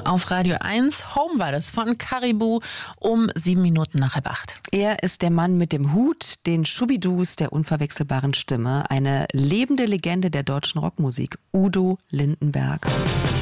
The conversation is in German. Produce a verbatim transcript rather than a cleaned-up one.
auf Radio eins. Home war das von Caribou um sieben Minuten nach halb acht. Er ist der Mann mit dem Hut, den Schubidus, der unverwechselbaren Stimme. Eine lebende Legende der deutschen Rockmusik, Udo Lindenberg.